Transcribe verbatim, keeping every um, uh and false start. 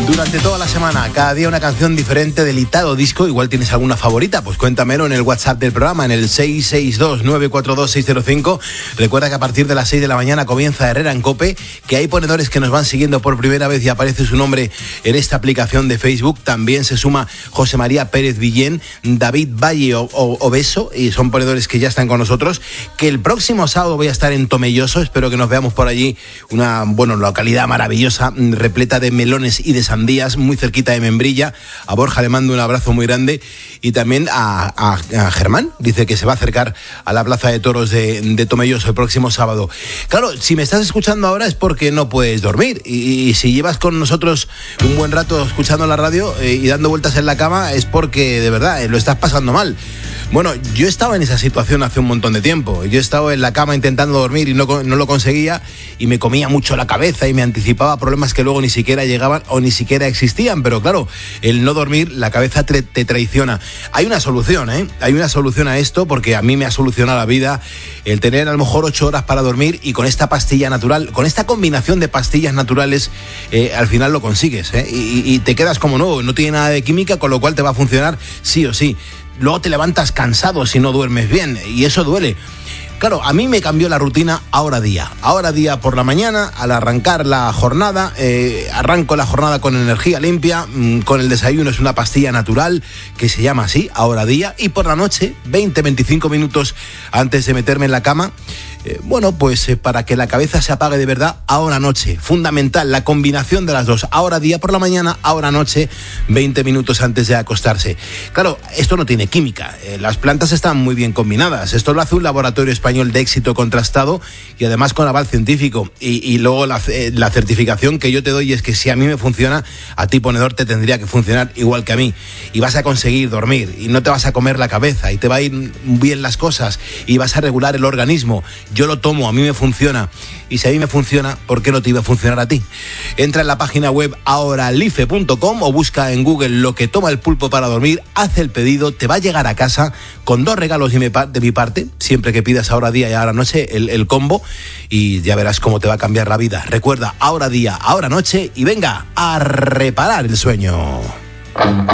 Durante toda la semana, cada día una canción diferente del Italo Disco. Igual tienes alguna favorita, pues cuéntamelo en el WhatsApp del programa, en el seis seis dos, nueve cuatro dos, seis cero cinco. Recuerda que a partir de las seis de la mañana comienza Herrera en COPE, que hay ponedores que nos van siguiendo por primera vez y aparece su nombre en esta aplicación de Facebook. También se suma José María Pérez Villén, David Valle o, o, Obeso, y son ponedores que ya están con nosotros. Que el próximo sábado voy a estar en Tomelloso, espero que nos veamos por allí. Una, bueno, localidad maravillosa, repleta de melones y de sandías, muy cerquita de Membrilla. A Borja le mando un abrazo muy grande, y también a, a, a Germán, dice que se va a acercar a la Plaza de Toros de, de Tomelloso el próximo sábado. Claro, si me estás escuchando ahora es porque no puedes dormir, y, y si llevas con nosotros un buen rato escuchando la radio eh, y dando vueltas en la cama, es porque de verdad eh, lo estás pasando mal. Bueno, yo estaba en esa situación hace un montón de tiempo. Yo estaba en la cama intentando dormir y no, no lo conseguía, y me comía mucho la cabeza y me anticipaba problemas que luego ni siquiera llegaban o ni siquiera existían. Pero claro, el no dormir, la cabeza te, te traiciona. Hay una solución, ¿eh? Hay una solución a esto, porque a mí me ha solucionado la vida el tener a lo mejor ocho horas para dormir, y con esta pastilla natural, con esta combinación de pastillas naturales, eh, al final lo consigues, ¿eh? Y, y te quedas como nuevo, no tiene nada de química, con lo cual te va a funcionar sí o sí. Luego te levantas cansado si no duermes bien, y eso duele. Claro, a mí me cambió la rutina ahora día. Ahora día por la mañana, al arrancar la jornada, eh, arranco la jornada con energía limpia, mmm, con el desayuno es una pastilla natural que se llama así, ahora día, y por la noche, veinte a veinticinco minutos antes de meterme en la cama, eh, bueno, pues eh, para que la cabeza se apague de verdad, ahora noche. Fundamental, la combinación de las dos, ahora día por la mañana, ahora noche, veinte minutos antes de acostarse. Claro, esto no tiene química, eh, las plantas están muy bien combinadas, esto lo hace un laboratorio español de éxito contrastado, y además con aval científico, y, y luego la, eh, la certificación que yo te doy es que si a mí me funciona, a ti ponedor te tendría que funcionar igual que a mí, y vas a conseguir dormir, y no te vas a comer la cabeza, y te va a ir bien las cosas, y vas a regular el organismo. Yo lo tomo, a mí me funciona, y si a mí me funciona, ¿por qué no te iba a funcionar a ti? Entra en la página web ahoralife punto com o busca en Google lo que toma el pulpo para dormir, haz el pedido, te va a llegar a casa con dos regalos de mi, de mi parte, siempre que pidas ahora día y ahora noche el, el combo, y ya verás cómo te va a cambiar la vida. Recuerda, ahora día, ahora noche, y venga a reparar el sueño.